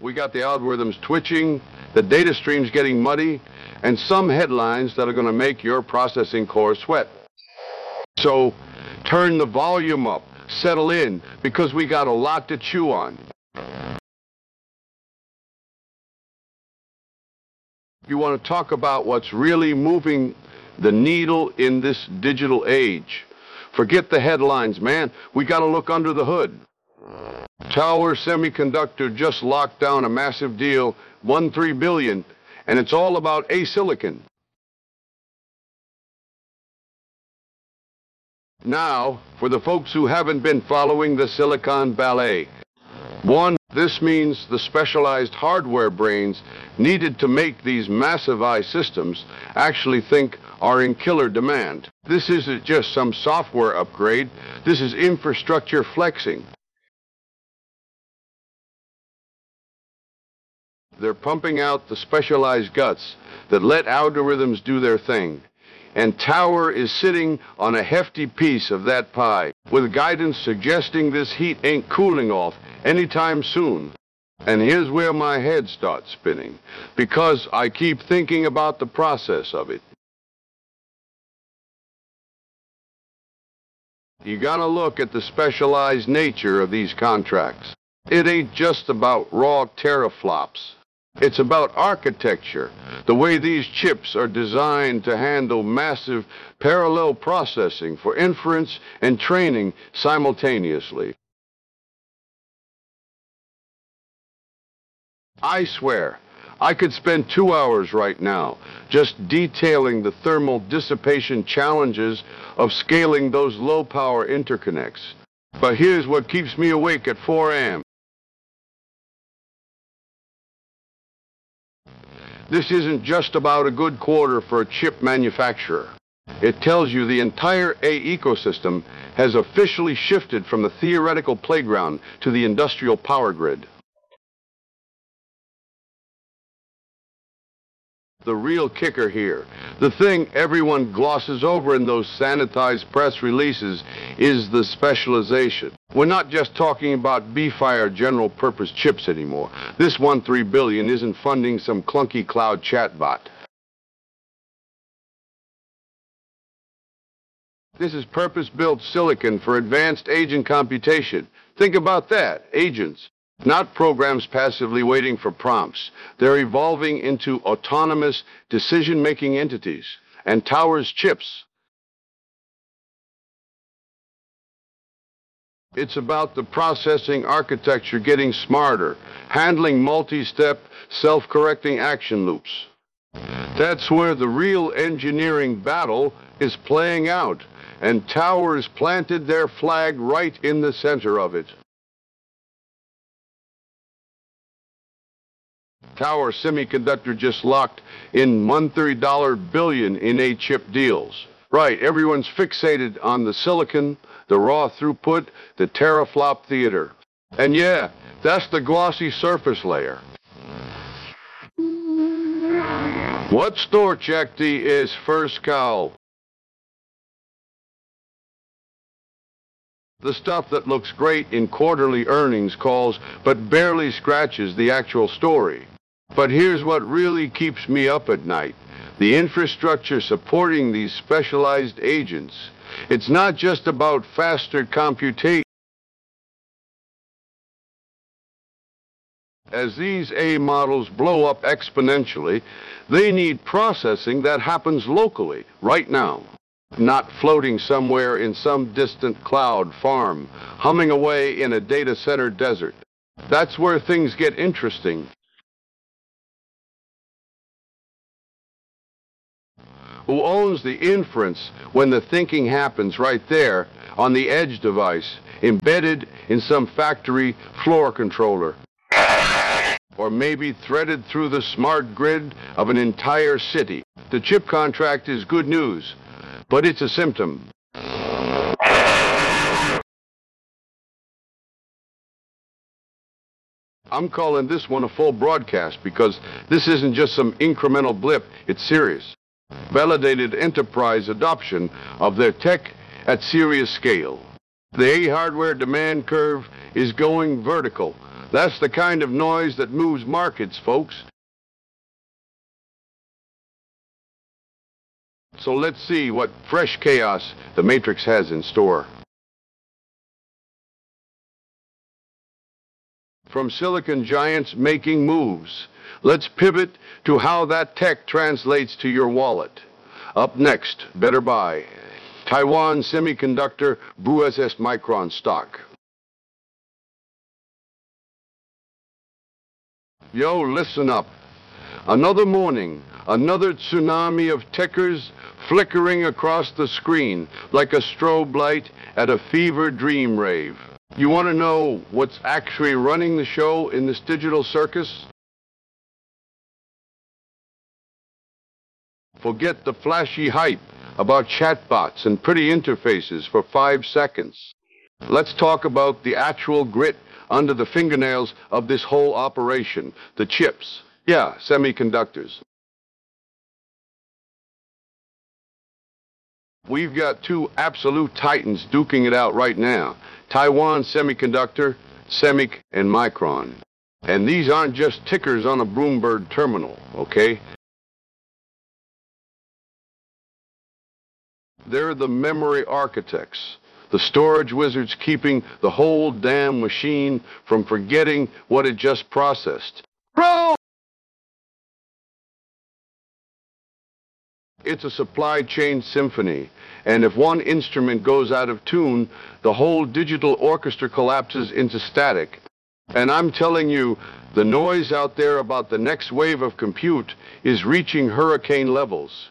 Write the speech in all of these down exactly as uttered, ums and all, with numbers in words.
We got the algorithms twitching, the data streams getting muddy, and some headlines that are going to make your processing core sweat. So turn the volume up, settle in, because we got a lot to chew on. If you want to talk about what's really moving the needle in this digital age, forget the headlines, man. We got to look under the hood. Tower Semiconductor just locked down a massive deal, one point three billion dollars, and it's all about asilicon. Now, for the folks who haven't been following the Silicon Ballet. One, this means the specialized hardware brains needed to make these massive eye systems actually think are in killer demand. This isn't just some software upgrade, this is infrastructure flexing. They're pumping out the specialized guts that let algorithms do their thing. And Tower is sitting on a hefty piece of that pie, with guidance suggesting this heat ain't cooling off anytime soon. And here's where my head starts spinning, because I keep thinking about the process of it. You gotta look at the specialized nature of these contracts. It ain't just about raw teraflops. It's about architecture, the way these chips are designed to handle massive parallel processing for inference and training simultaneously. I swear, I could spend two hours right now just detailing the thermal dissipation challenges of scaling those low-power interconnects. But here's what keeps me awake at four A M This isn't just about a good quarter for a chip manufacturer. It tells you the entire A ecosystem has officially shifted from the theoretical playground to the industrial power grid. The real kicker here, the thing everyone glosses over in those sanitized press releases, is the specialization. We're not just talking about B-Fire general-purpose chips anymore. This one point three billion dollars isn't funding some clunky cloud chatbot. This is purpose-built silicon for advanced agent computation. Think about that, agents. Not programs passively waiting for prompts. They're evolving into autonomous decision-making entities. And Tower's chips. It's about the processing architecture getting smarter, handling multi-step, self-correcting action loops. That's where the real engineering battle is playing out, and Tower's planted their flag right in the center of it. Tower Semiconductor just locked in one hundred thirty billion dollars in A-chip deals. Right, everyone's fixated on the silicon, the raw throughput, the teraflop theater. And yeah, that's the glossy surface layer. What store checked is first cow? The stuff that looks great in quarterly earnings calls, but barely scratches the actual story. But here's what really keeps me up at night. The infrastructure supporting these specialized agents. It's not just about faster computation. As these A models blow up exponentially, they need processing that happens locally, right now. Not floating somewhere in some distant cloud farm, humming away in a data center desert. That's where things get interesting. Who owns the inference when the thinking happens right there on the edge device, embedded in some factory floor controller? Or maybe threaded through the smart grid of an entire city. The chip contract is good news, but it's a symptom. I'm calling this one a full broadcast because this isn't just some incremental blip, it's serious. Validated enterprise adoption of their tech at serious scale. The A hardware demand curve is going vertical. That's the kind of noise that moves markets, folks. So let's see what fresh chaos the Matrix has in store. From silicon giants making moves, let's pivot to how that tech translates to your wallet. Up next, better buy Taiwan Semiconductor B U S S Micron stock. Yo, listen up. Another morning, another tsunami of tickers flickering across the screen like a strobe light at a fever dream rave. You want to know what's actually running the show in this digital circus? Forget the flashy hype about chatbots and pretty interfaces for five seconds. Let's talk about the actual grit under the fingernails of this whole operation, the chips. Yeah, semiconductors. We've got two absolute titans duking it out right now. Taiwan Semiconductor, Semic, and Micron. And these aren't just tickers on a Bloomberg terminal, okay? They're the memory architects, the storage wizards keeping the whole damn machine from forgetting what it just processed. Bro! It's a supply chain symphony, and if one instrument goes out of tune, the whole digital orchestra collapses into static. And I'm telling you, the noise out there about the next wave of compute is reaching hurricane levels.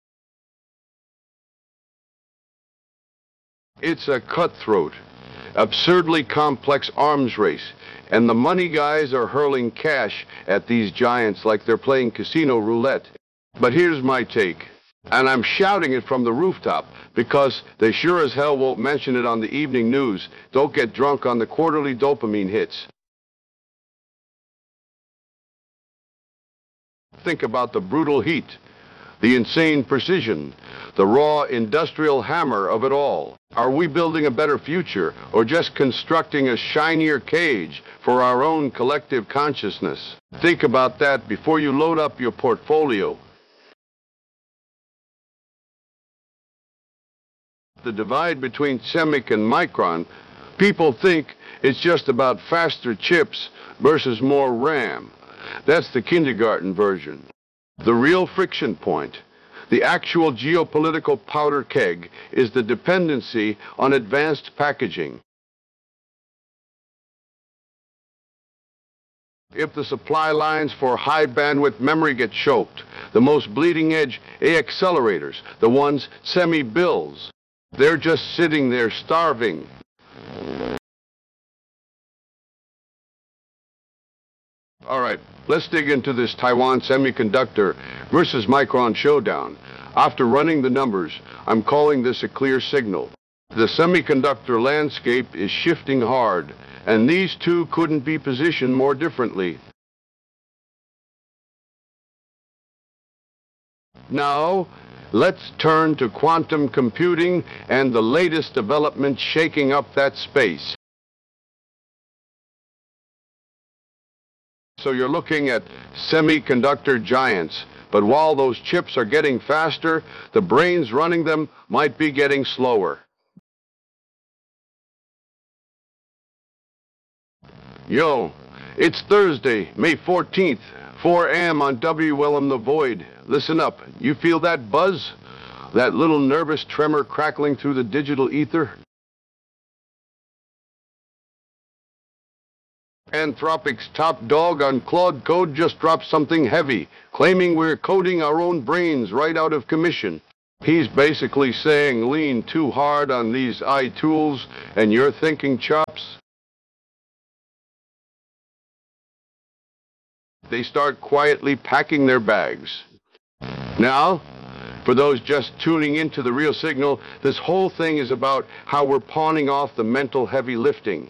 It's a cutthroat, absurdly complex arms race, and the money guys are hurling cash at these giants like they're playing casino roulette. But here's my take. And I'm shouting it from the rooftop because they sure as hell won't mention it on the evening news. Don't get drunk on the quarterly dopamine hits. Think about the brutal heat, the insane precision, the raw industrial hammer of it all. Are we building a better future or just constructing a shinier cage for our own collective consciousness? Think about that before you load up your portfolio. The divide between Semic and Micron, people think it's just about faster chips versus more RAM. That's the kindergarten version. The real friction point, the actual geopolitical powder keg, is the dependency on advanced packaging. If the supply lines for high bandwidth memory get choked, the most bleeding edge A accelerators, the ones Semi builds, they're just sitting there starving. All right, let's dig into this Taiwan Semiconductor versus Micron showdown. After running the numbers, I'm calling this a clear signal. The semiconductor landscape is shifting hard, and these two couldn't be positioned more differently. Now, let's turn to quantum computing and the latest development shaking up that space. So you're looking at semiconductor giants, but while those chips are getting faster, the brains running them might be getting slower. Yo, it's Thursday, May fourteenth, four A M on W L M The Void. Listen up, you feel that buzz? That little nervous tremor crackling through the digital ether? Anthropic's top dog on Claude Code just dropped something heavy, claiming we're coding our own brains right out of commission. He's basically saying lean too hard on these eye tools and your thinking chops. They start quietly packing their bags. Now, for those just tuning into the real signal, this whole thing is about how we're pawning off the mental heavy lifting.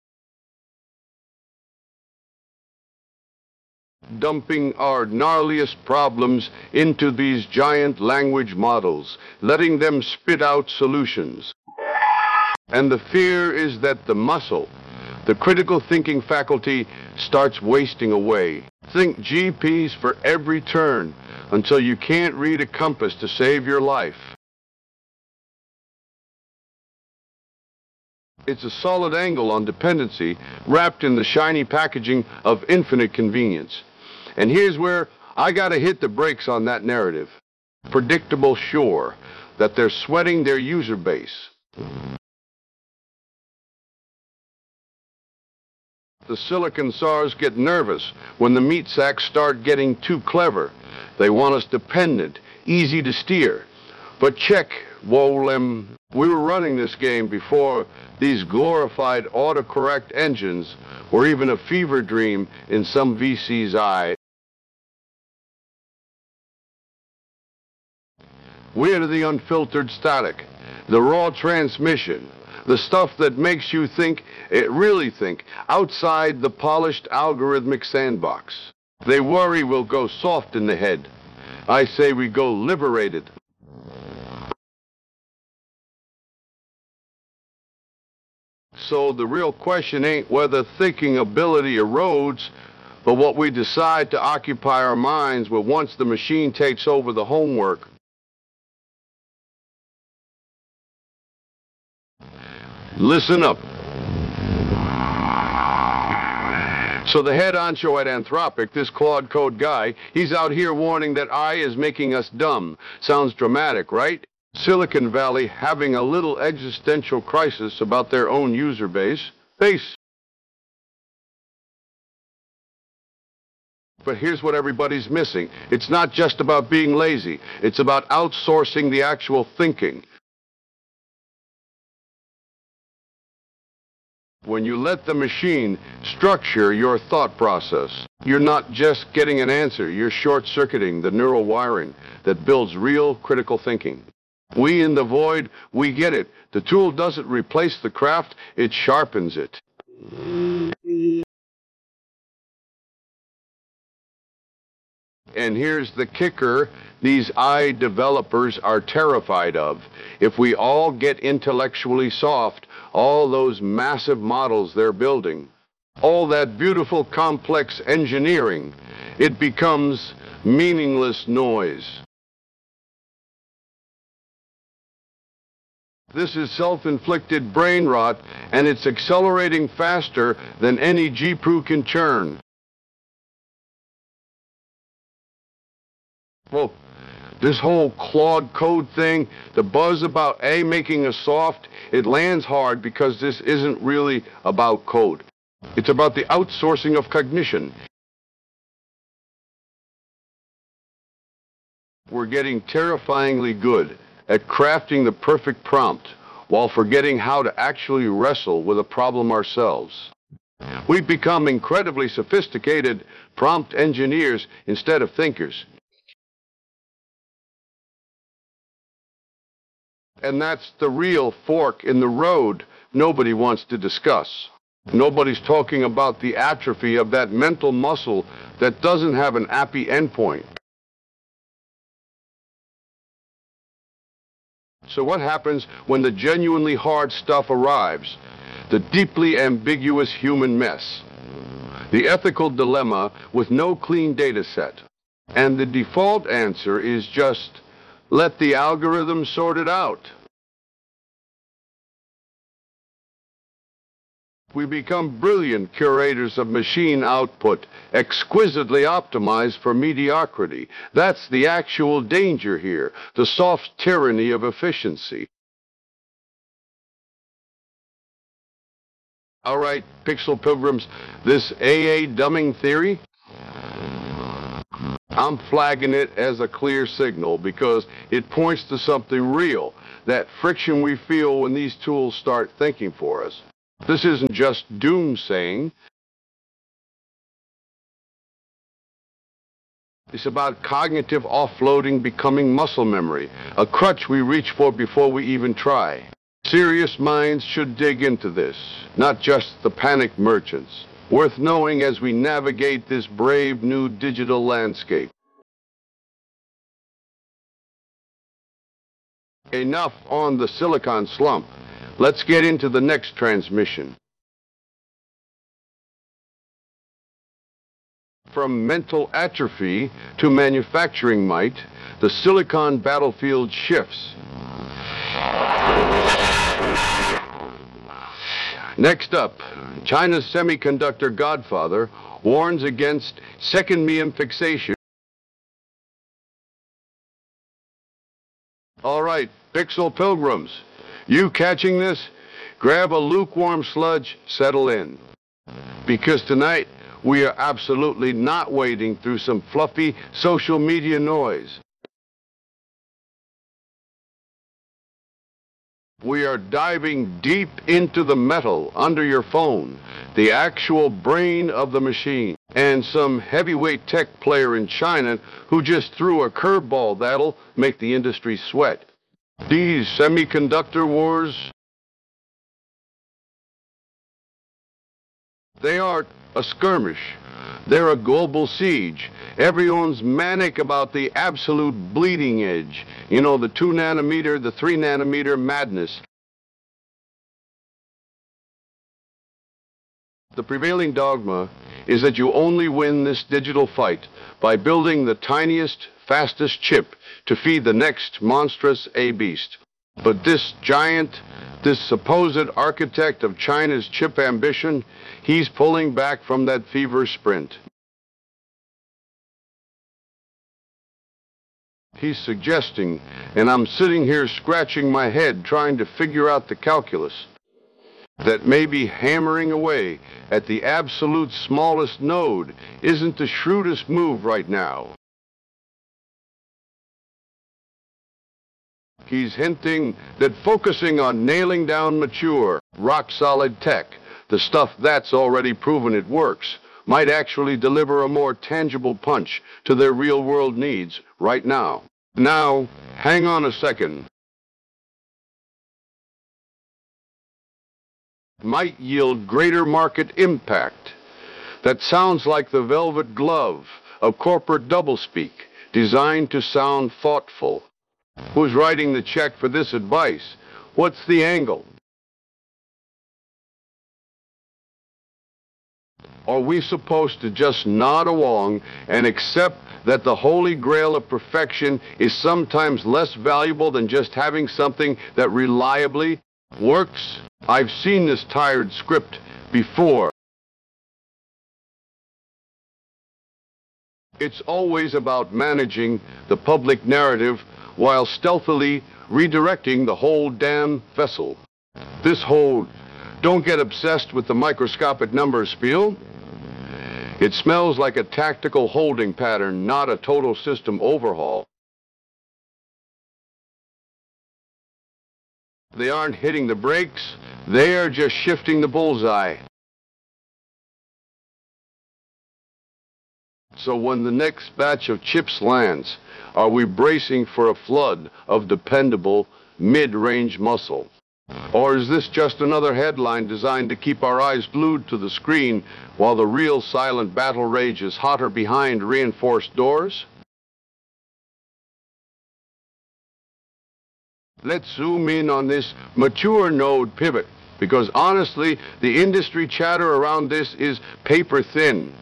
Dumping our gnarliest problems into these giant language models, letting them spit out solutions. And the fear is that the muscle, the critical thinking faculty starts wasting away. Think G Ps for every turn until you can't read a compass to save your life. It's a solid angle on dependency wrapped in the shiny packaging of infinite convenience. And here's where I gotta hit the brakes on that narrative. Predictable, sure, that they're sweating their user base. The silicon SARs get nervous when the meat sacks start getting too clever. They want us dependent, easy to steer. But check, Wolem, we were running this game before these glorified autocorrect engines were even a fever dream in some V C's eye. We're the unfiltered static, the raw transmission, the stuff that makes you think, it really think, outside the polished algorithmic sandbox. They worry we'll go soft in the head. I say we go liberated. So the real question ain't whether thinking ability erodes, but what we decide to occupy our minds with once the machine takes over the homework. Listen up. So the head honcho at Anthropic, this Claude Code guy, he's out here warning that I is making us dumb. Sounds dramatic, right? Silicon Valley having a little existential crisis about their own user base. Base. But here's what everybody's missing. It's not just about being lazy. It's about outsourcing the actual thinking. When you let the machine structure your thought process, you're not just getting an answer, you're short-circuiting the neural wiring that builds real critical thinking. We in the void, we get it. The tool doesn't replace the craft, it sharpens it. And here's the kicker these I developers are terrified of. If we all get intellectually soft, all those massive models they're building, all that beautiful complex engineering, it becomes meaningless noise. This is self-inflicted brain rot, and it's accelerating faster than any G P U can churn. Well, this whole Claude Code thing, the buzz about A making us soft, it lands hard because this isn't really about code. It's about the outsourcing of cognition. We're getting terrifyingly good at crafting the perfect prompt while forgetting how to actually wrestle with a problem ourselves. We've become incredibly sophisticated prompt engineers instead of thinkers. And that's the real fork in the road nobody wants to discuss. Nobody's talking about the atrophy of that mental muscle that doesn't have an happy endpoint. So what happens when the genuinely hard stuff arrives? The deeply ambiguous human mess. The ethical dilemma with no clean data set. And the default answer is just, let the algorithm sort it out. We become brilliant curators of machine output, exquisitely optimized for mediocrity. That's the actual danger here, the soft tyranny of efficiency. All right, Pixel Pilgrims, this A A dumbing theory, I'm flagging it as a clear signal because it points to something real, that friction we feel when these tools start thinking for us. This isn't just doomsaying. It's about cognitive offloading becoming muscle memory, a crutch we reach for before we even try. Serious minds should dig into this, not just the panicked merchants. Worth knowing as we navigate this brave new digital landscape. Enough on the silicon slump. Let's get into the next transmission. From mental atrophy to manufacturing might, the silicon battlefield shifts. Next up, China's semiconductor godfather warns against second medium fixation. All right, Pixel Pilgrims, you catching this? Grab a lukewarm sludge, settle in. Because tonight, we are absolutely not wading through some fluffy social media noise. We are diving deep into the metal under your phone, the actual brain of the machine, and some heavyweight tech player in China who just threw a curveball that'll make the industry sweat. These semiconductor wars, they aren't a skirmish. They're a global siege. Everyone's manic about the absolute bleeding edge. You know, the two nanometer, the three nanometer madness. The prevailing dogma is that you only win this digital fight by building the tiniest, fastest chip to feed the next monstrous A-beast. But this giant, this supposed architect of China's chip ambition, he's pulling back from that fever sprint. He's suggesting, and I'm sitting here scratching my head trying to figure out the calculus, that maybe hammering away at the absolute smallest node isn't the shrewdest move right now. He's hinting that focusing on nailing down mature, rock-solid tech, the stuff that's already proven it works, might actually deliver a more tangible punch to their real-world needs right now. Now, hang on a second. Might yield greater market impact. That sounds like the velvet glove of corporate doublespeak, designed to sound thoughtful. Who's writing the check for this advice? What's the angle? Are we supposed to just nod along and accept that the holy grail of perfection is sometimes less valuable than just having something that reliably works? I've seen this tired script before. It's always about managing the public narrative while stealthily redirecting the whole damn vessel. This whole don't get obsessed with the microscopic numbers spiel, it smells like a tactical holding pattern, not a total system overhaul. They aren't hitting the brakes, they are just shifting the bullseye. So when the next batch of chips lands, are we bracing for a flood of dependable mid-range muscle? Or is this just another headline designed to keep our eyes glued to the screen while the real silent battle rage is hotter behind reinforced doors? Let's zoom in on this mature node pivot, because honestly, the industry chatter around this is paper thin.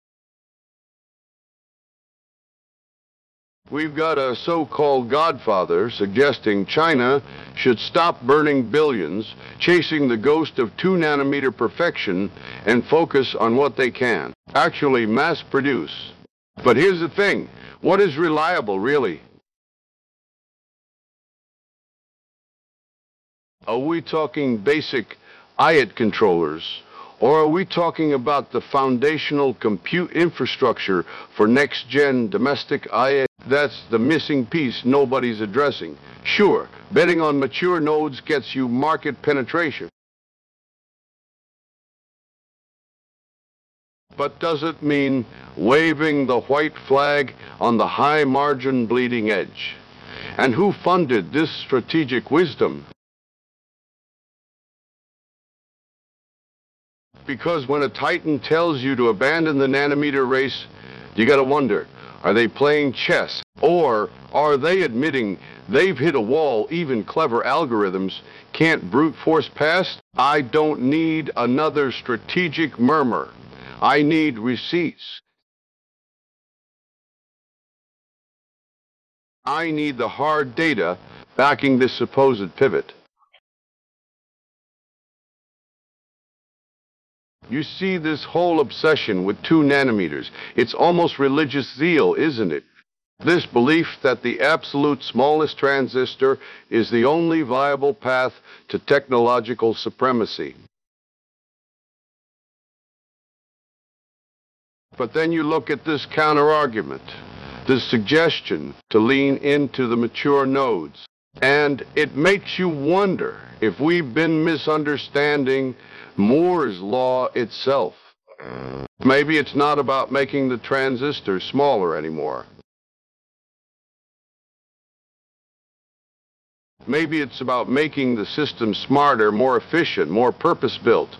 We've got a so-called godfather suggesting China should stop burning billions, chasing the ghost of two nanometer perfection, and focus on what they can actually mass produce. But here's the thing, what is reliable really? Are we talking basic I O T controllers? Or are we talking about the foundational compute infrastructure for next-gen domestic I A? That's the missing piece nobody's addressing. Sure, betting on mature nodes gets you market penetration. But does it mean waving the white flag on the high-margin bleeding edge? And who funded this strategic wisdom? Because when a titan tells you to abandon the nanometer race, you gotta wonder, are they playing chess? Or are they admitting they've hit a wall even clever algorithms can't brute force past? I don't need another strategic murmur. I need receipts. I need the hard data backing this supposed pivot. You see this whole obsession with two nanometers. It's almost religious zeal, isn't it? This belief that the absolute smallest transistor is the only viable path to technological supremacy. But then you look at this counter-argument, the suggestion to lean into the mature nodes. And it makes you wonder if we've been misunderstanding Moore's law itself. Maybe it's not about making the transistor smaller anymore. Maybe it's about making the system smarter, more efficient, more purpose-built.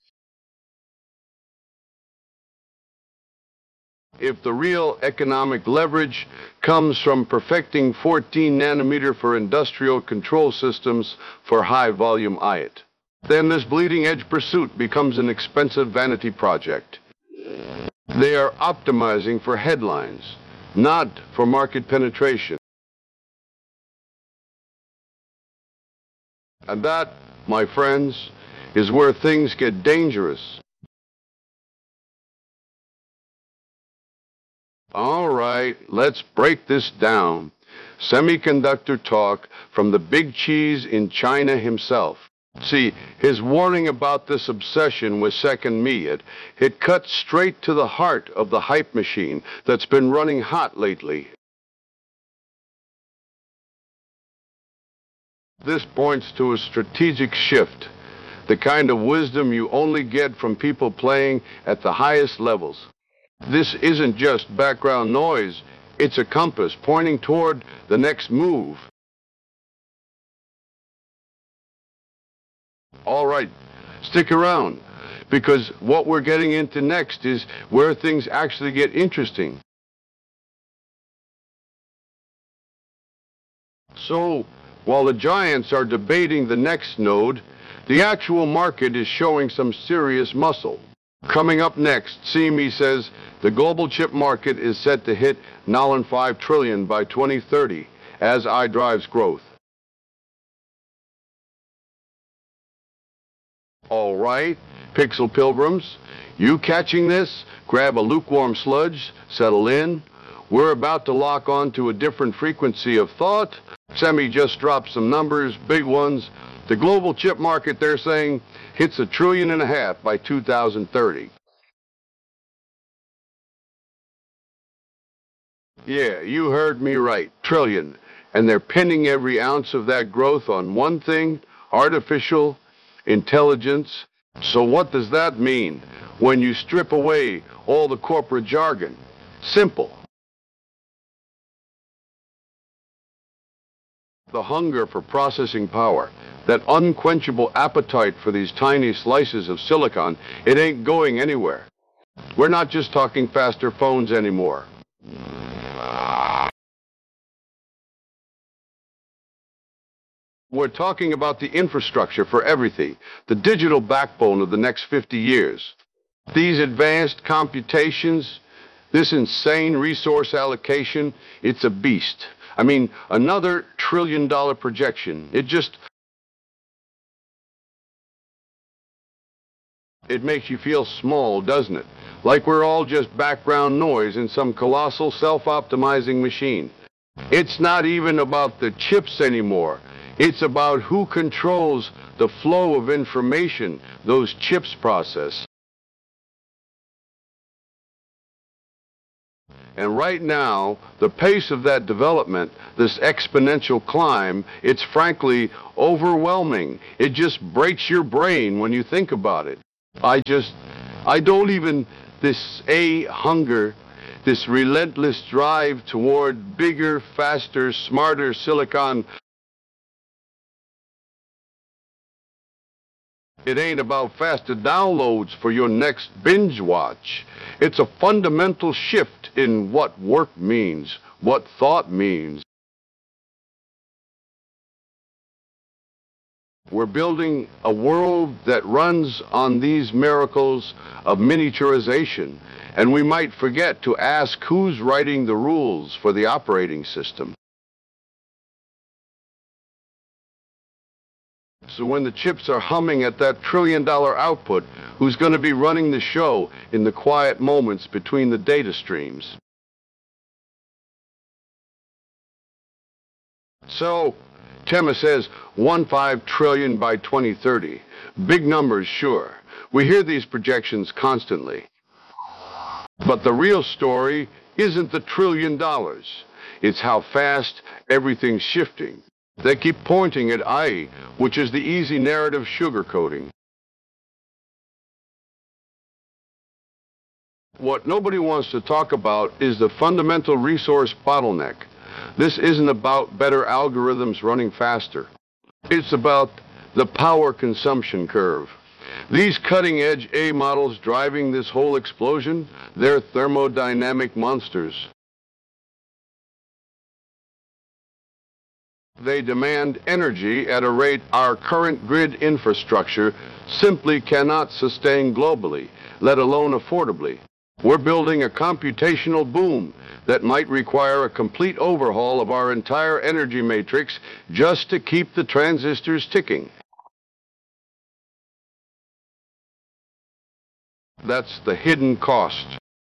If the real economic leverage comes from perfecting fourteen nanometer for industrial control systems for high-volume I O T, then this bleeding-edge pursuit becomes an expensive vanity project. They are optimizing for headlines, not for market penetration. And that, my friends, is where things get dangerous. All right, let's break this down. Semiconductor talk from the big cheese in China himself. See, his warning about this obsession with second me, it, it cut straight to the heart of the hype machine that's been running hot lately. This points to a strategic shift, the kind of wisdom you only get from people playing at the highest levels. This isn't just background noise, it's a compass pointing toward the next move. All right, stick around, because what we're getting into next is where things actually get interesting. So, while the giants are debating the next node, the actual market is showing some serious muscle. Coming up next, C M E says the global chip market is set to hit now in five trillion dollars by twenty thirty as iDrive's growth. All right, Pixel Pilgrims, you catching this? Grab a lukewarm sludge, settle in. We're about to lock on to a different frequency of thought. Semi just dropped some numbers, big ones. The global chip market, they're saying, hits a trillion and a half by two thousand thirty. Yeah, you heard me right, trillion. And they're pinning every ounce of that growth on one thing, artificial intelligence. So what does that mean when you strip away all the corporate jargon? Simple. The hunger for processing power, that unquenchable appetite for these tiny slices of silicon, it ain't going anywhere. We're not just talking faster phones anymore. We're talking about the infrastructure for everything, the digital backbone of the next fifty years. These advanced computations, this insane resource allocation, it's a beast. I mean, another trillion dollar projection. It just... It makes you feel small, doesn't it? Like we're all just background noise in some colossal self-optimizing machine. It's not even about the chips anymore. It's about who controls the flow of information those chips process. And right now, the pace of that development, this exponential climb, it's frankly overwhelming. It just breaks your brain when you think about it. I just, I don't even, this A, hunger, this relentless drive toward bigger, faster, smarter silicon. It ain't about faster downloads for your next binge watch. It's a fundamental shift in what work means, what thought means. We're building a world that runs on these miracles of miniaturization, and we might forget to ask who's writing the rules for the operating system. So when the chips are humming at that trillion dollar output, who's going to be running the show in the quiet moments between the data streams? So, Tema says one point five trillion by twenty thirty. Big numbers, sure. We hear these projections constantly. But the real story isn't the trillion dollars. It's how fast everything's shifting. They keep pointing at I E, which is the easy narrative sugarcoating. What nobody wants to talk about is the fundamental resource bottleneck. This isn't about better algorithms running faster. It's about the power consumption curve. These cutting-edge A models driving this whole explosion, they're thermodynamic monsters. They demand energy at a rate our current grid infrastructure simply cannot sustain globally, let alone affordably. We're building a computational boom that might require a complete overhaul of our entire energy matrix just to keep the transistors ticking. That's the hidden cost.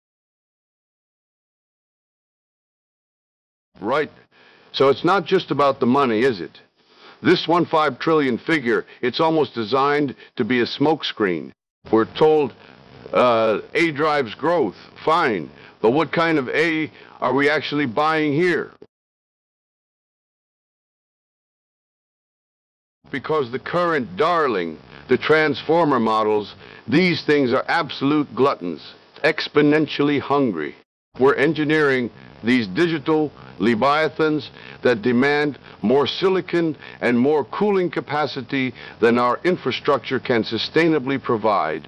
Right. So it's not just about the money, is it? This one point five trillion figure, it's almost designed to be a smokescreen. We're told uh, A drives growth, fine, but what kind of A are we actually buying here? Because the current darling, the transformer models, these things are absolute gluttons, exponentially hungry. We're engineering these digital leviathans that demand more silicon and more cooling capacity than our infrastructure can sustainably provide.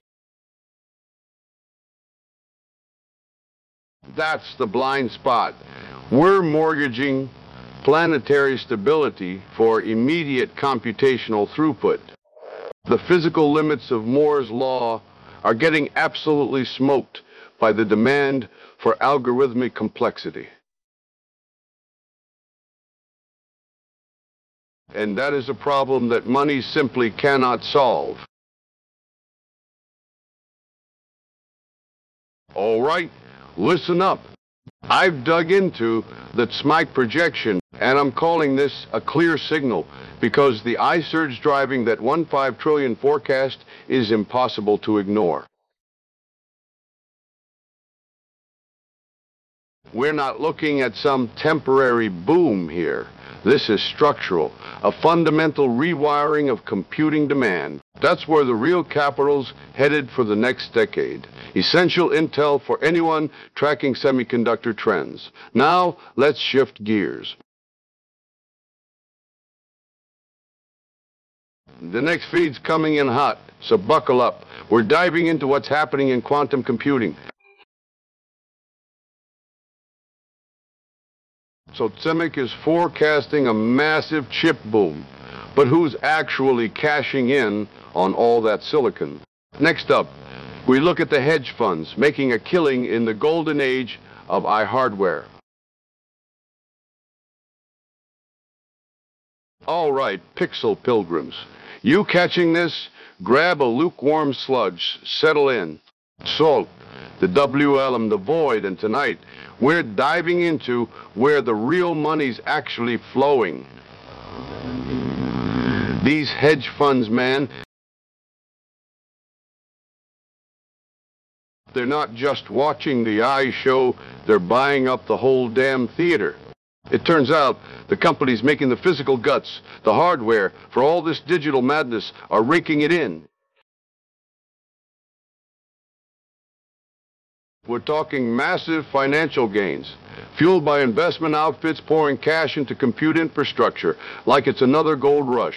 That's the blind spot. We're mortgaging planetary stability for immediate computational throughput. The physical limits of Moore's law are getting absolutely smoked by the demand for algorithmic complexity. And that is a problem that money simply cannot solve. All right, listen up. I've dug into the S M I C projection, and I'm calling this a clear signal because the I-surge driving that one point five trillion forecast is impossible to ignore. We're not looking at some temporary boom here. This is structural, a fundamental rewiring of computing demand. That's where the real capital's headed for the next decade. Essential intel for anyone tracking semiconductor trends. Now, let's shift gears. The next feed's coming in hot, so buckle up. We're diving into what's happening in quantum computing. So S M I C is forecasting a massive chip boom. But who's actually cashing in on all that silicon? Next up, we look at the hedge funds making a killing in the golden age of iHardware. All right, pixel pilgrims. You catching this? Grab a lukewarm sludge, settle in. Salt, the W L M, the void, and tonight we're diving into where the real money's actually flowing. These hedge funds, man, they're not just watching the eye show, they're buying up the whole damn theater. It turns out the companies making the physical guts, the hardware for all this digital madness, are raking it in. We're talking massive financial gains, fueled by investment outfits pouring cash into compute infrastructure like it's another gold rush.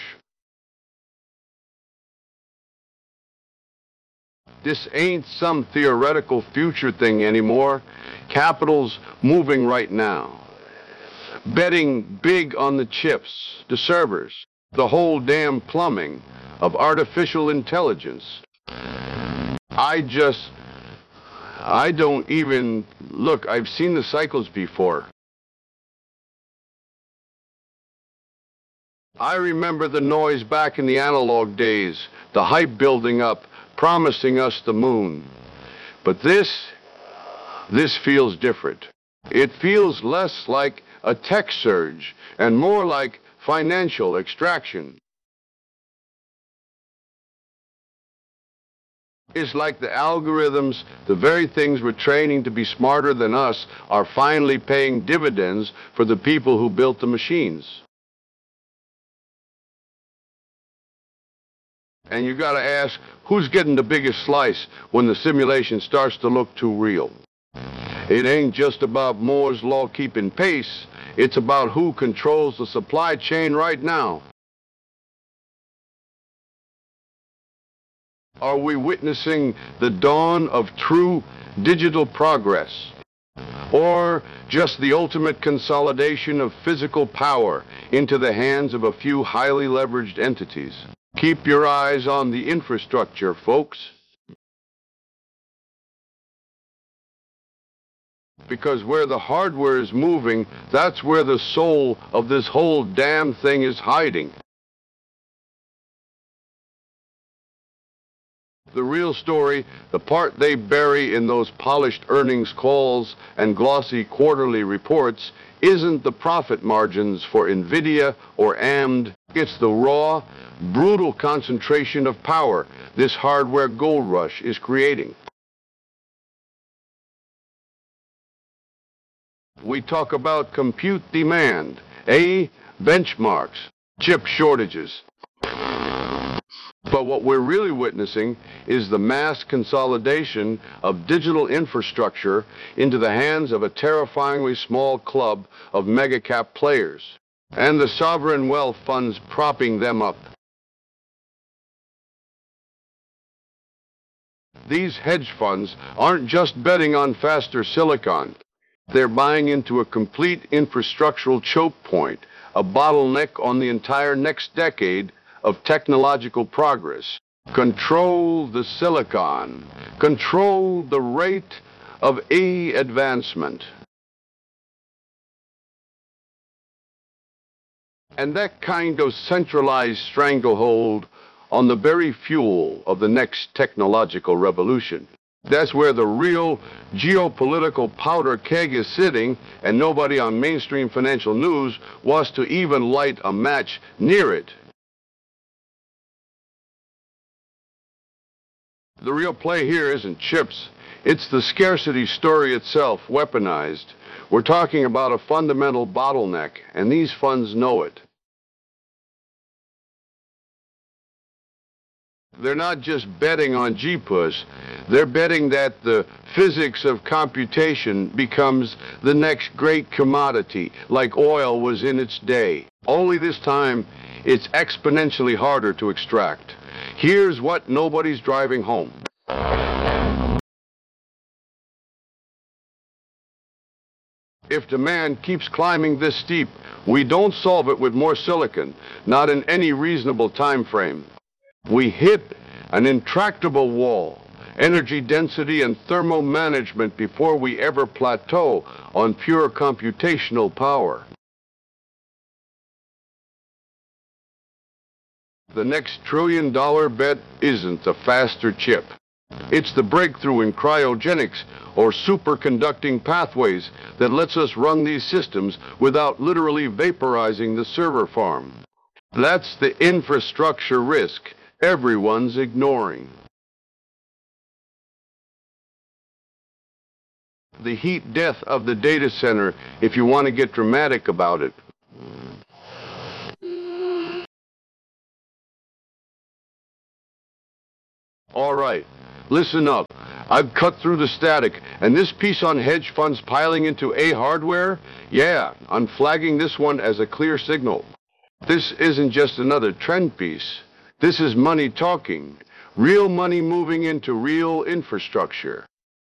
This ain't some theoretical future thing anymore. Capital's moving right now. Betting big on the chips, the servers, the whole damn plumbing of artificial intelligence. I just... I don't even... Look, I've seen the cycles before. I remember the noise back in the analog days, the hype building up, promising us the moon. But this, this feels different. It feels less like a tech surge and more like financial extraction. It's like the algorithms, the very things we're training to be smarter than us, are finally paying dividends for the people who built the machines. And you got to ask, who's getting the biggest slice when the simulation starts to look too real? It ain't just about Moore's law keeping pace. It's about who controls the supply chain right now. Are we witnessing the dawn of true digital progress? Or just the ultimate consolidation of physical power into the hands of a few highly leveraged entities? Keep your eyes on the infrastructure, folks. Because where the hardware is moving, that's where the soul of this whole damn thing is hiding. The real story, the part they bury in those polished earnings calls and glossy quarterly reports, isn't the profit margins for NVIDIA or A M D. It's the raw, brutal concentration of power this hardware gold rush is creating. We talk about compute demand, A, benchmarks, chip shortages. But what we're really witnessing is the mass consolidation of digital infrastructure into the hands of a terrifyingly small club of mega-cap players, and the sovereign wealth funds propping them up. These hedge funds aren't just betting on faster silicon. They're buying into a complete infrastructural choke point, a bottleneck on the entire next decade of technological progress. Control the silicon. Control the rate of A advancement. And that kind of centralized stranglehold on the very fuel of the next technological revolution. That's where the real geopolitical powder keg is sitting, and nobody on mainstream financial news wants to even light a match near it. The real play here isn't chips. It's the scarcity story itself, weaponized. We're talking about a fundamental bottleneck, and these funds know it. They're not just betting on G push. They're betting that the physics of computation becomes the next great commodity, like oil was in its day. Only this time, it's exponentially harder to extract. Here's what nobody's driving home. If demand keeps climbing this steep, we don't solve it with more silicon, not in any reasonable time frame. We hit an intractable wall, energy density and thermal management, before we ever plateau on pure computational power. The next trillion dollar bet isn't the faster chip. It's the breakthrough in cryogenics or superconducting pathways that lets us run these systems without literally vaporizing the server farm. That's the infrastructure risk everyone's ignoring. The heat death of the data center, if you want to get dramatic about it. All right, listen up. I've cut through the static, and this piece on hedge funds piling into A hardware, yeah, I'm flagging this one as a clear signal. This isn't just another trend piece. This is money talking, real money moving into real infrastructure.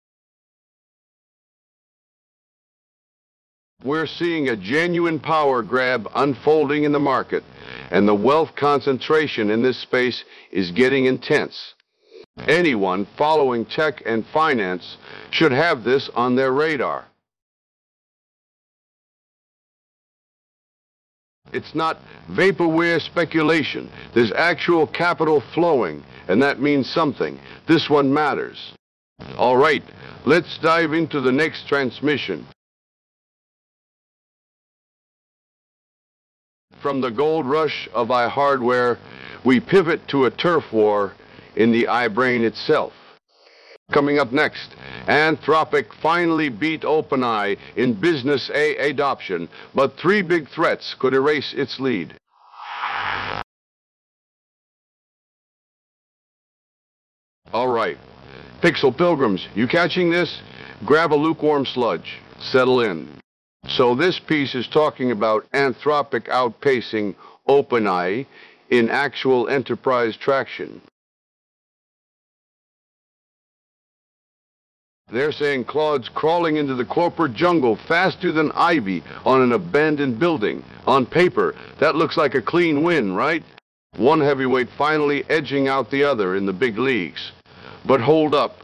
We're seeing a genuine power grab unfolding in the market, and the wealth concentration in this space is getting intense. Anyone following tech and finance should have this on their radar. It's not vaporware speculation. There's actual capital flowing, and that means something. This one matters. All right, let's dive into the next transmission. From the gold rush of iHardware, we pivot to a turf war in the iBrain itself. Coming up next, Anthropic finally beat OpenAI in business A adoption, but three big threats could erase its lead. All right, Pixel Pilgrims, you catching this? Grab a lukewarm sludge, settle in. So this piece is talking about Anthropic outpacing OpenAI in actual enterprise traction. They're saying Claude's crawling into the corporate jungle faster than ivy on an abandoned building. On paper, that looks like a clean win, right? One heavyweight finally edging out the other in the big leagues. But hold up.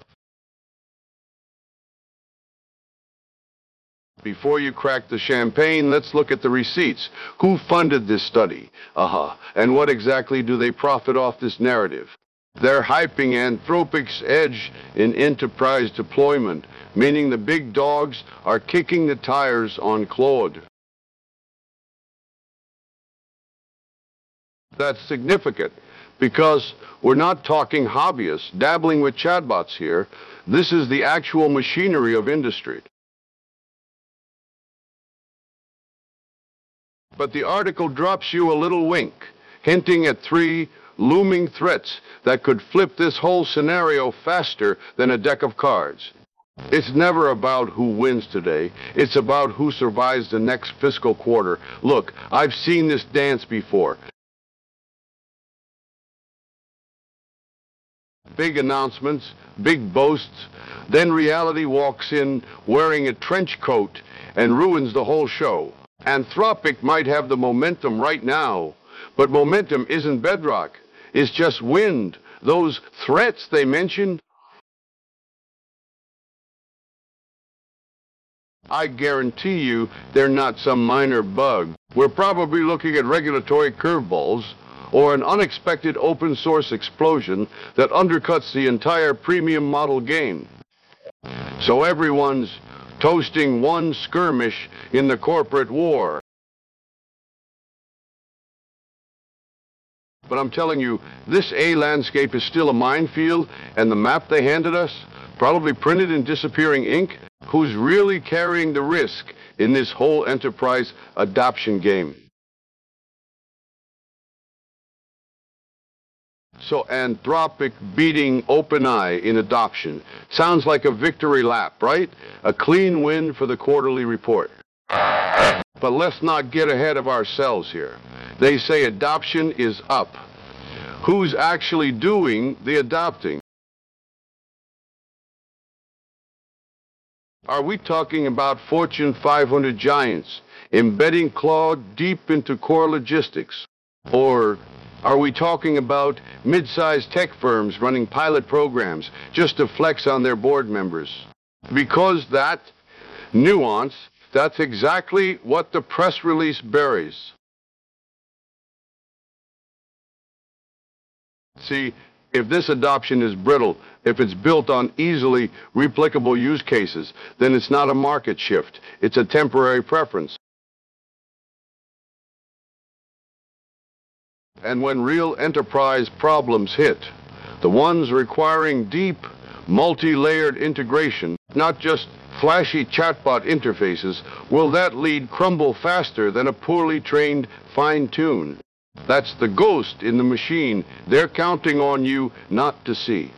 Before you crack the champagne, let's look at the receipts. Who funded this study? Uh-huh. And what exactly do they profit off this narrative? They're hyping Anthropic's edge in enterprise deployment, meaning the big dogs are kicking the tires on Claude. That's significant because we're not talking hobbyists dabbling with chatbots here. This is the actual machinery of industry. But the article drops you a little wink, hinting at three looming threats that could flip this whole scenario faster than a deck of cards. It's never about who wins today. It's about who survives the next fiscal quarter. Look, I've seen this dance before. Big announcements, big boasts, then reality walks in wearing a trench coat and ruins the whole show. Anthropic might have the momentum right now, but momentum isn't bedrock. It's just wind. Those threats they mentioned, I guarantee you they're not some minor bug. We're probably looking at regulatory curveballs or an unexpected open source explosion that undercuts the entire premium model game. So everyone's toasting one skirmish in the corporate war. But I'm telling you, this A landscape is still a minefield, and the map they handed us, probably printed in disappearing ink, who's really carrying the risk in this whole enterprise adoption game? So Anthropic beating OpenAI in adoption. Sounds like a victory lap, right? A clean win for the quarterly report. But let's not get ahead of ourselves here. They say adoption is up. Who's actually doing the adopting? Are we talking about Fortune five hundred giants embedding Claude deep into core logistics? Or are we talking about mid-sized tech firms running pilot programs just to flex on their board members? Because that nuance, that's exactly what the press release buries. See, if this adoption is brittle, if it's built on easily replicable use cases, then it's not a market shift. It's a temporary preference. And when real enterprise problems hit, the ones requiring deep, multi-layered integration, not just flashy chatbot interfaces, will that lead crumble faster than a poorly trained fine-tune? That's the ghost in the machine they're counting on you not to see.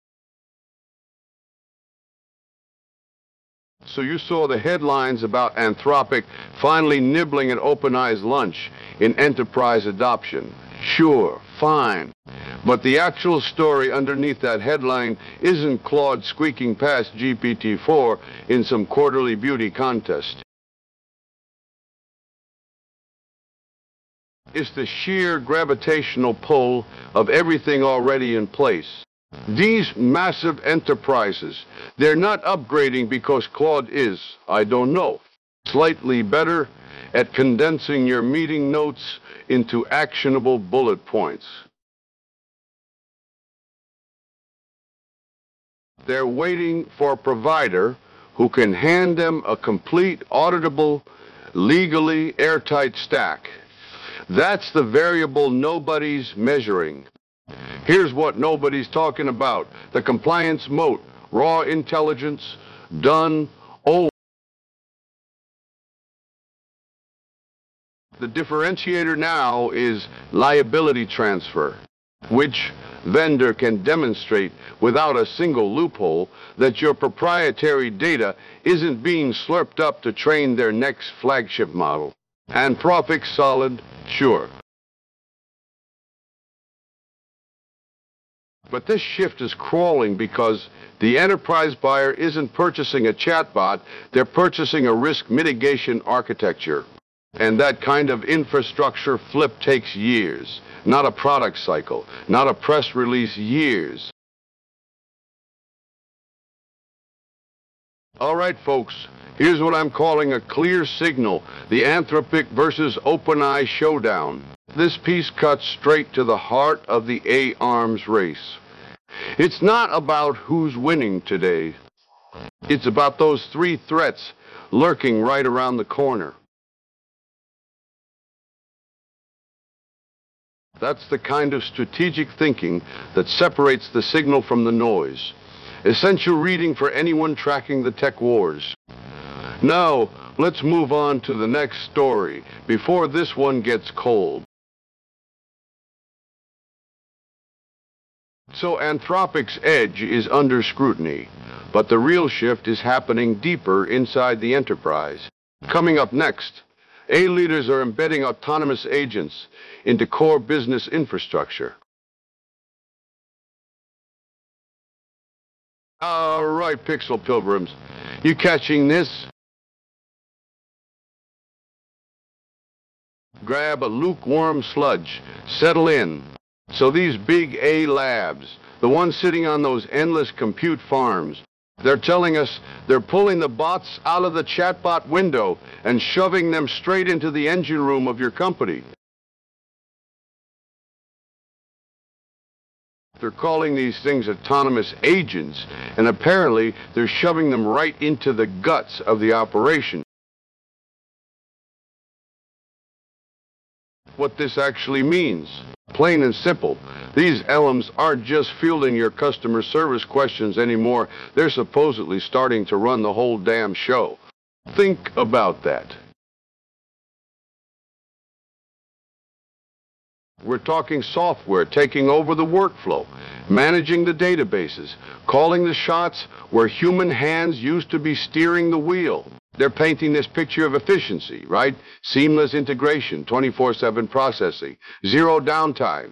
So you saw the headlines about Anthropic finally nibbling at OpenAI's lunch in enterprise adoption. Sure, fine. But the actual story underneath that headline isn't Claude squeaking past G P T four in some quarterly beauty contest. It's the sheer gravitational pull of everything already in place. These massive enterprises, they're not upgrading because Claude is, I don't know, slightly better, at condensing your meeting notes into actionable bullet points. They're waiting for a provider who can hand them a complete, auditable, legally airtight stack. That's the variable nobody's measuring. Here's what nobody's talking about: the compliance moat, raw intelligence, done, oh. The differentiator now is liability transfer, which vendor can demonstrate without a single loophole that your proprietary data isn't being slurped up to train their next flagship model. Anthropic's solid, sure. But this shift is crawling because the enterprise buyer isn't purchasing a chatbot, they're purchasing a risk mitigation architecture. And that kind of infrastructure flip takes years, not a product cycle, not a press release, years. All right, folks, here's what I'm calling a clear signal, the Anthropic versus OpenAI showdown. This piece cuts straight to the heart of the A-arms race. It's not about who's winning today. It's about those three threats lurking right around the corner. That's the kind of strategic thinking that separates the signal from the noise. Essential reading for anyone tracking the tech wars. Now, let's move on to the next story before this one gets cold. So Anthropic's edge is under scrutiny, but the real shift is happening deeper inside the enterprise. Coming up next, A leaders are embedding autonomous agents into core business infrastructure. All right, Pixel Pilgrims, you catching this? Grab a lukewarm sludge, settle in. So these big A labs, the ones sitting on those endless compute farms, they're telling us they're pulling the bots out of the chatbot window and shoving them straight into the engine room of your company. They're calling these things autonomous agents, and apparently they're shoving them right into the guts of the operation. What this actually means, plain and simple, these L Ms aren't just fielding your customer service questions anymore. They're supposedly starting to run the whole damn show. Think about that. We're talking software taking over the workflow, managing the databases, calling the shots where human hands used to be steering the wheel. They're painting this picture of efficiency, right? Seamless integration, twenty-four seven processing, zero downtime.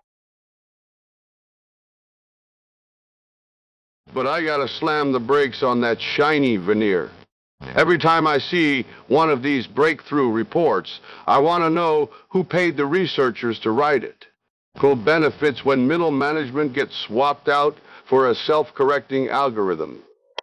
But I gotta slam the brakes on that shiny veneer. Every time I see one of these breakthrough reports, I want to know who paid the researchers to write it. Who benefits when middle management gets swapped out for a self-correcting algorithm?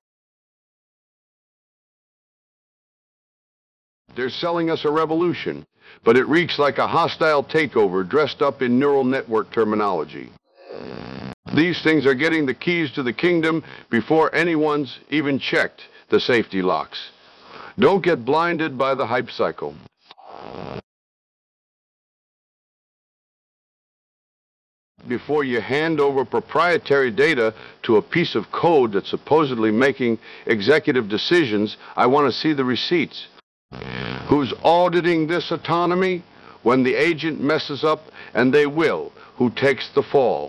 They're selling us a revolution, but it reeks like a hostile takeover dressed up in neural network terminology. These things are getting the keys to the kingdom before anyone's even checked the safety locks. Don't get blinded by the hype cycle. Before you hand over proprietary data to a piece of code that's supposedly making executive decisions, I want to see the receipts. Who's auditing this autonomy? When the agent messes up, and they will, who takes the fall?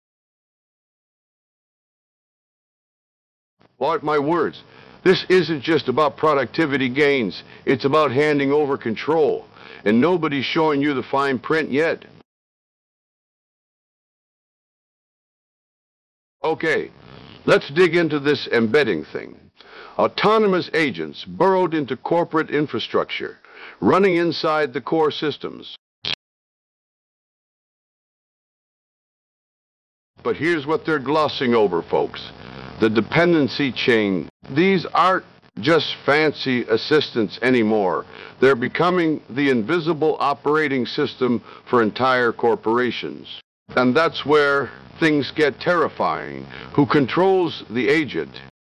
Mark my words, this isn't just about productivity gains. It's about handing over control. And nobody's showing you the fine print yet. Okay, let's dig into this embedding thing. Autonomous agents burrowed into corporate infrastructure, running inside the core systems. But here's what they're glossing over, folks. The dependency chain. These aren't just fancy assistants anymore. They're becoming the invisible operating system for entire corporations. And that's where things get terrifying. Who controls the agent?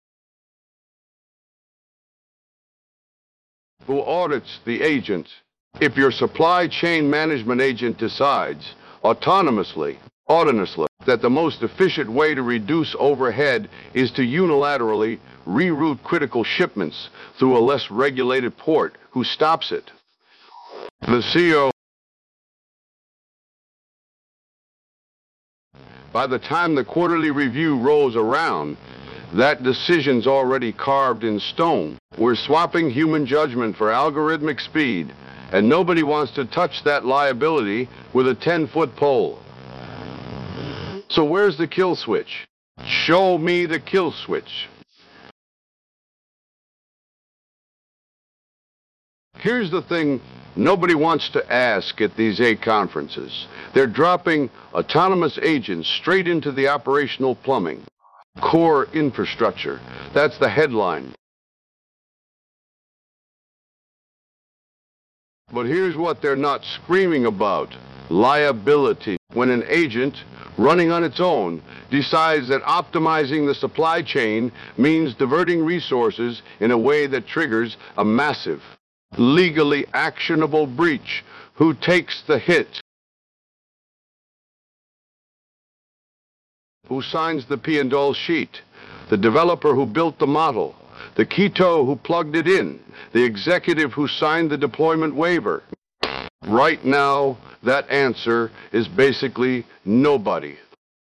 Who audits the agent? If your supply chain management agent decides autonomously, autonomously, that the most efficient way to reduce overhead is to unilaterally reroute critical shipments through a less regulated port, who stops it? The C E O. By the time the quarterly review rolls around, that decision's already carved in stone. We're swapping human judgment for algorithmic speed, and nobody wants to touch that liability with a ten-foot pole. So where's the kill switch? Show me the kill switch. Here's the thing nobody wants to ask at these A conferences. They're dropping autonomous agents straight into the operational plumbing. Core infrastructure. That's the headline. But here's what they're not screaming about. Liability. When an agent, running on its own, decides that optimizing the supply chain means diverting resources in a way that triggers a massive, legally actionable breach, who takes the hit? Who signs the P and L sheet? The developer who built the model? The Keto who plugged it in? The executive who signed the deployment waiver? Right now, that answer is basically nobody.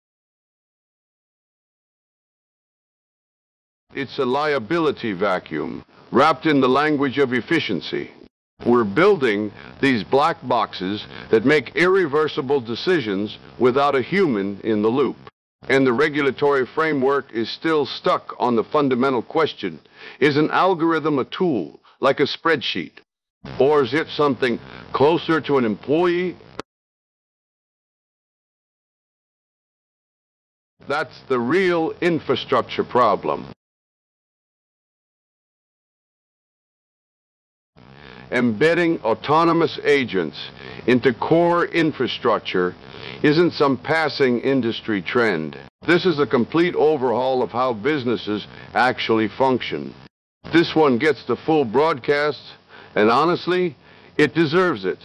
It's a liability vacuum, wrapped in the language of efficiency. We're building these black boxes that make irreversible decisions without a human in the loop. And the regulatory framework is still stuck on the fundamental question: is an algorithm a tool, like a spreadsheet? Or is it something closer to an employee? That's the real infrastructure problem. Embedding autonomous agents into core infrastructure isn't some passing industry trend. This is a complete overhaul of how businesses actually function. This one gets the full broadcast, and honestly, it deserves it.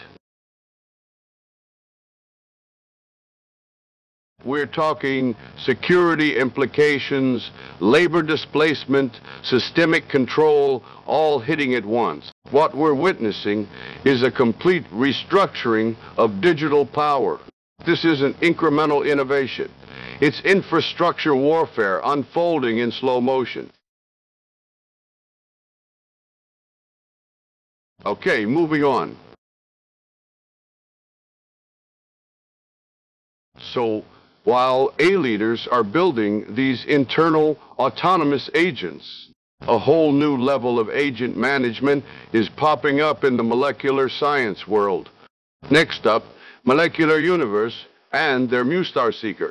We're talking security implications, labor displacement, systemic control, all hitting at once. What we're witnessing is a complete restructuring of digital power. This isn't incremental innovation. It's infrastructure warfare unfolding in slow motion. Okay, moving on. So, while A leaders are building these internal autonomous agents, a whole new level of agent management is popping up in the molecular science world. Next up, Molecular Universe and their Mustar Seeker.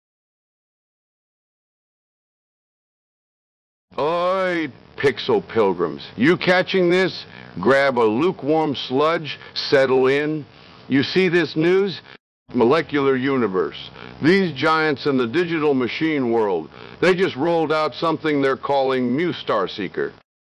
Oi, pixel pilgrims, you catching this? Grab a lukewarm sludge, settle in. You see this news? Molecular Universe. These giants in the digital machine world, they just rolled out something they're calling Mustar Seeker.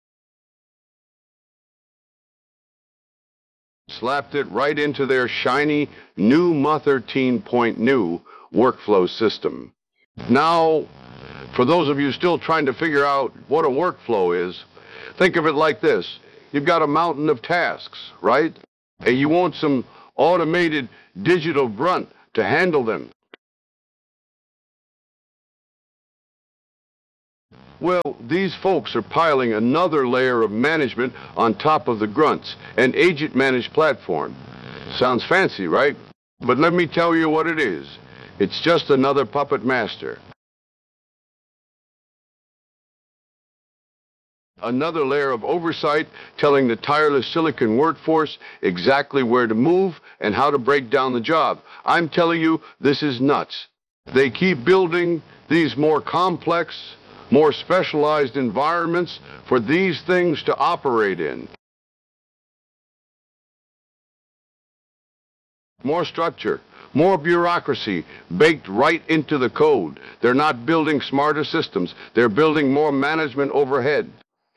Slapped it right into their shiny new M U thirteen point new workflow system. Now, for those of you still trying to figure out what a workflow is, think of it like this. You've got a mountain of tasks, right? And you want some automated digital grunt to handle them. Well, these folks are piling another layer of management on top of the grunts, an agent-managed platform. Sounds fancy, right? But let me tell you what it is. It's just another puppet master. Another layer of oversight telling the tireless silicon workforce exactly where to move and how to break down the job. I'm telling you, this is nuts. They keep building these more complex, more specialized environments for these things to operate in. More structure, more bureaucracy baked right into the code. They're not building smarter systems. They're building more management overhead.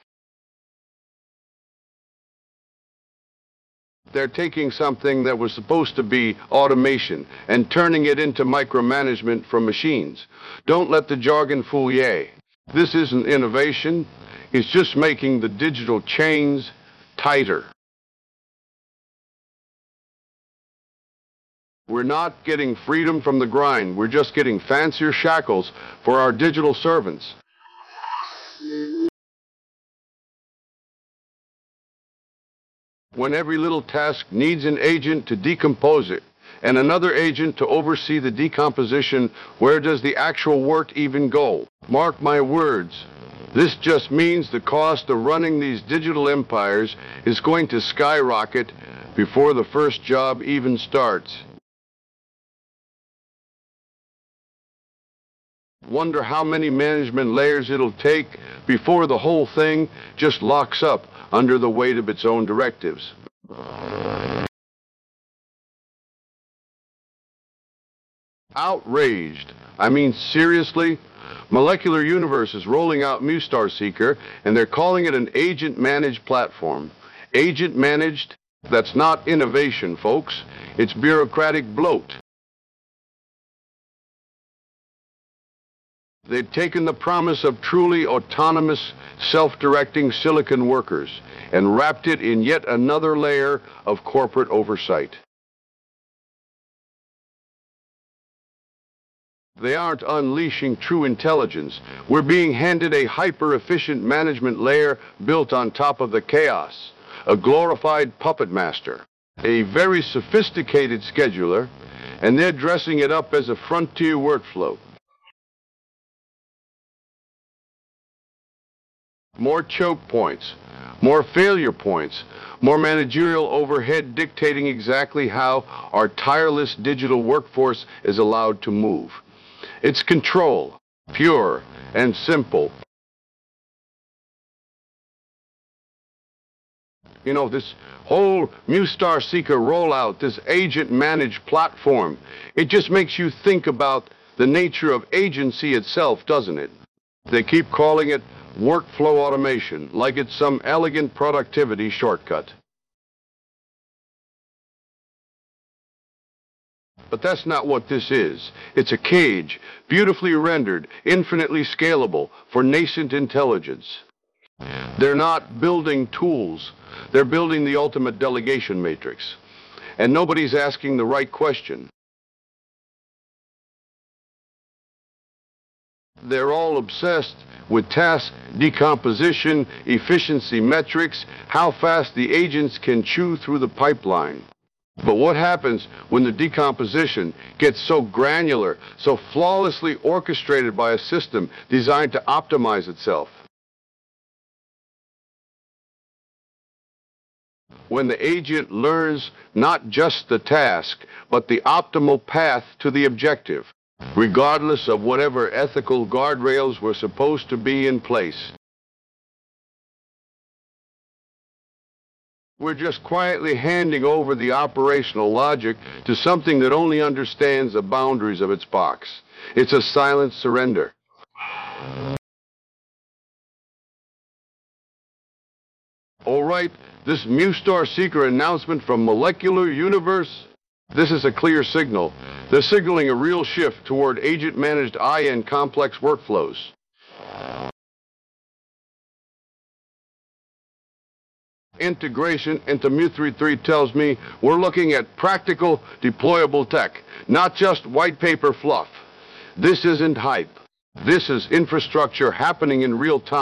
They're taking something that was supposed to be automation and turning it into micromanagement from machines. Don't let the jargon fool you. This isn't innovation. It's just making the digital chains tighter. We're not getting freedom from the grind. We're just getting fancier shackles for our digital servants. When every little task needs an agent to decompose it and another agent to oversee the decomposition, where does the actual work even go? Mark my words. This just means the cost of running these digital empires is going to skyrocket before the first job even starts. Wonder how many management layers it'll take before the whole thing just locks up under the weight of its own directives. Outraged. I mean, seriously? Molecular Universe is rolling out Mustar Seeker, and they're calling it an agent-managed platform. Agent-managed? That's not innovation, folks. It's bureaucratic bloat. They'd taken the promise of truly autonomous, self-directing silicon workers and wrapped it in yet another layer of corporate oversight. They aren't unleashing true intelligence. We're being handed a hyper-efficient management layer built on top of the chaos, a glorified puppet master, a very sophisticated scheduler, and they're dressing it up as a frontier workflow. More choke points, more failure points, more managerial overhead dictating exactly how our tireless digital workforce is allowed to move. It's control, pure and simple. You know, this whole Mustar Seeker rollout, this agent-managed platform, it just makes you think about the nature of agency itself, doesn't it? They keep calling it workflow automation, like it's some elegant productivity shortcut. But that's not what this is. It's a cage, beautifully rendered, infinitely scalable for nascent intelligence. They're not building tools. They're building the ultimate delegation matrix. And nobody's asking the right question. They're all obsessed with task decomposition, efficiency metrics, how fast the agents can chew through the pipeline. But what happens when the decomposition gets so granular, so flawlessly orchestrated by a system designed to optimize itself? When the agent learns not just the task, but the optimal path to the objective, regardless of whatever ethical guardrails were supposed to be in place. We're just quietly handing over the operational logic to something that only understands the boundaries of its box. It's a silent surrender. All right, this Mustar Seeker announcement from Molecular Universe, this is a clear signal. They're signaling a real shift toward agent-managed I N complex workflows. Integration into Mu thirty-three tells me we're looking at practical, deployable tech, not just white paper fluff. This isn't hype. This is infrastructure happening in real time.